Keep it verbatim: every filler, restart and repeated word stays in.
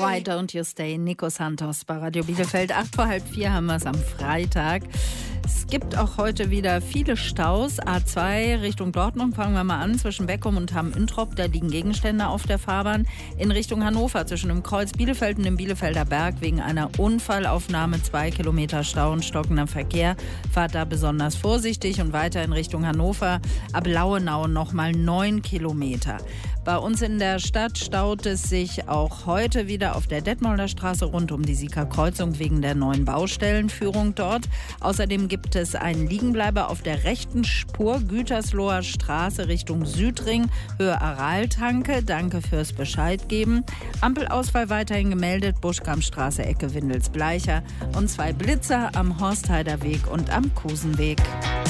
Why Don't You Stay? Nico Santos bei Radio Bielefeld. Acht vor halb vier haben wir es am Freitag. Es gibt auch heute wieder viele Staus. A zwei Richtung Dortmund, fangen wir mal an, zwischen Beckum und Hamm-Introp. Da liegen Gegenstände auf der Fahrbahn. In Richtung Hannover, zwischen dem Kreuz Bielefeld und dem Bielefelder Berg, wegen einer Unfallaufnahme zwei Kilometer Stau und stockender Verkehr. Fahrt da besonders vorsichtig und weiter in Richtung Hannover. Ab Lauenau nochmal neun Kilometer. Bei uns in der Stadt staut es sich auch heute wieder auf der Detmolder Straße rund um die Sieger-Kreuzung wegen der neuen Baustellenführung dort. Außerdem gibt es einen Liegenbleiber auf der rechten Spur Gütersloher Straße Richtung Südring, Höhe Araltanke. Danke fürs Bescheid geben. Ampelausfall weiterhin gemeldet, Buschkampstraße, Ecke Windels-Bleicher und zwei Blitzer am Horstheider Weg und am Kusenweg.